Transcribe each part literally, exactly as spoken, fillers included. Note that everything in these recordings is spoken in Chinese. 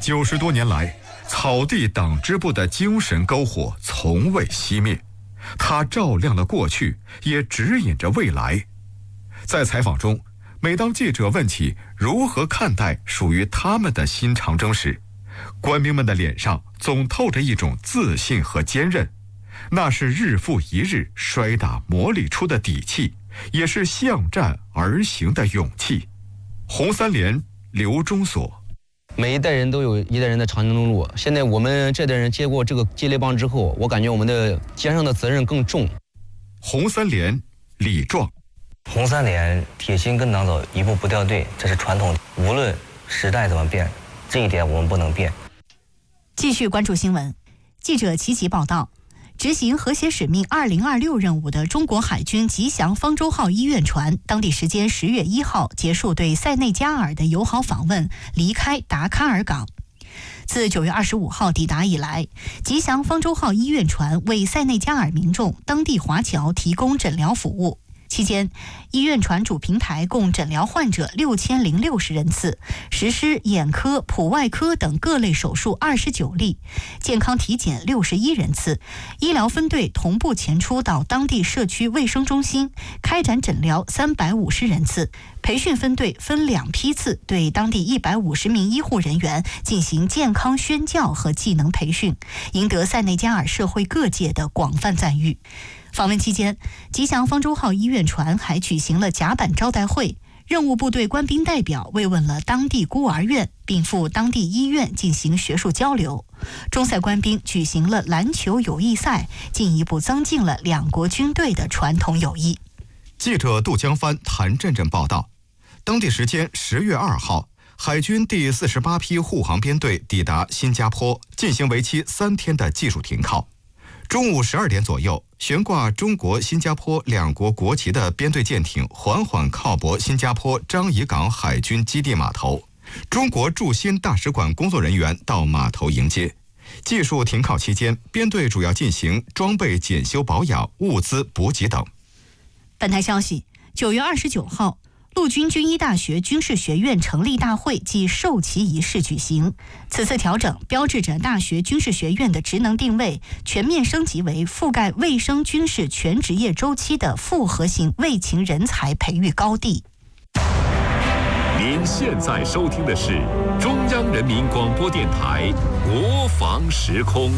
九十多年来，草地党支部的精神篝火从未熄灭，它照亮了过去，也指引着未来。在采访中，每当记者问起如何看待属于他们的新长征时，官兵们的脸上总透着一种自信和坚韧，那是日复一日摔打磨砺出的底气，也是向战而行的勇气。红三连刘忠所， 每一代人都有一代人的长征路，现在我们这代人接过这个接力棒之后，我感觉我们的肩上的责任更重。 红三连李壮， 红三连铁心跟党走，一步不掉队，这是传统，无论时代怎么变，这一点我们不能变。 继续关注新闻，记者齐齐报道，执行和谐使命二零二六任务的中国海军吉祥方舟号医院船，当地时间十月一号结束对塞内加尔的友好访问，离开达喀尔港。自九月二十五号抵达以来，吉祥方舟号医院船为塞内加尔民众、当地华侨提供诊疗服务。期间，医院船主平台共诊疗患者六千零六十人次，实施眼科、普外科等各类手术二十九例，健康体检六十一人次。医疗分队同步前出到当地社区卫生中心，开展诊疗三百五十人次。培训分队分两批次，对当地一百五十名医护人员进行健康宣教和技能培训，赢得塞内加尔社会各界的广泛赞誉。访问期间，吉祥方舟号医院船还举行了甲板招待会，任务部队官兵代表慰问了当地孤儿院，并赴当地医院进行学术交流。中塞官兵举行了篮球友谊赛，进一步增进了两国军队的传统友谊。 记者杜江帆、谭震震报道，当地时间十月二号，海军第四十八批护航编队抵达新加坡，进行为期三天的技术停靠。中午十二点左右，悬挂中国、新加坡两国国旗的编队舰艇缓缓靠泊新加坡樟宜港海军基地码头。中国驻新大使馆工作人员到码头迎接。技术停靠期间，编队主要进行装备检修保养、物资补给等。 本台消息，九月二十九号，陆军军医大学军事学院成立大会暨授旗仪式举行。此次调整标志着大学军事学院的职能定位全面升级为覆盖卫生军事全职业周期的复合型卫勤人才培育高地。 您现在收听的是中央人民广播电台国防时空。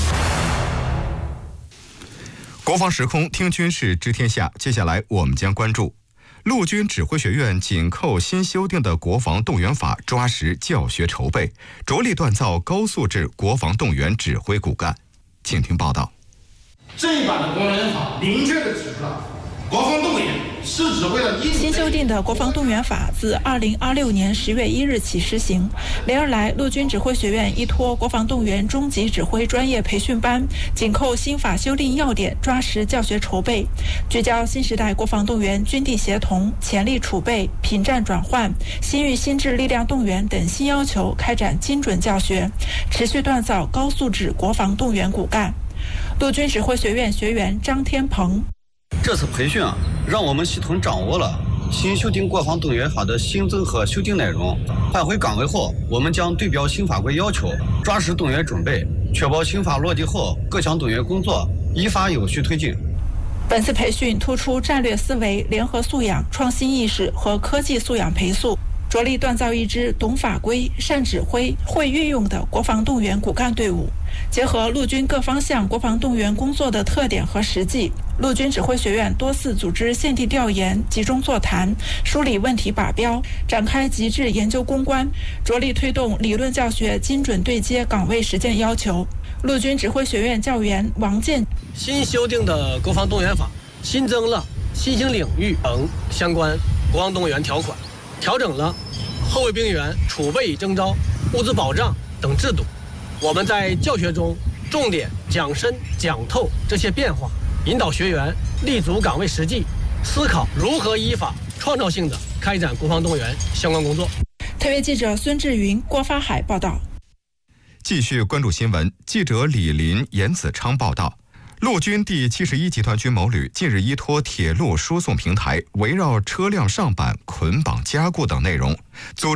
国防时空听军事知天下，接下来我们将关注陆军指挥学院紧扣新修订的国防动员法，抓实教学筹备，着力锻造高素质国防动员指挥骨干。请听报道。 这一版的国防动员法明确地指出了，国防动员是指为了新修订的国防动员法自二零二六年十月一日起施行。连日来，陆军指挥学院依托国防动员中级指挥专业培训班，紧扣新法修订要点，抓实教学筹备，聚焦新时代国防动员军地协同、潜力储备、品战转换、新域新制力量动员等新要求，开展精准教学，持续锻造高素质国防动员骨干。陆军指挥学院学员张天鹏， 这次培训啊，让我们系统掌握了新修订国防动员法的新增和修订内容。返回岗位后，我们将对标新法规要求，抓实动员准备，确保新法落地后各项动员工作依法有序推进。 本次培训突出战略思维、联合素养、创新意识和科技素养培素，着力锻造一支懂法规、善指挥、会运用的国防动员骨干队伍。结合陆军各方向国防动员工作的特点和实际，陆军指挥学院多次组织现地调研、集中座谈，梳理问题靶标，展开极致研究攻关，着力推动理论教学精准对接岗位实践要求。陆军指挥学院教员王建， 新修订的国防动员法新增了新兴领域等相关国防动员条款，调整了后备兵员储备与征召、物资保障等制度。我们在教学中重点讲深讲透这些变化，引导学员立足岗位实际，思考如何依法创造性的开展国防动员相关工作。 特约记者孙志云、郭发海报道。 继续关注新闻，记者李林、严子昌报道。陆军第七十一集团军某旅近日依托铁路输送平台，围绕车辆上板、捆绑加固等内容，组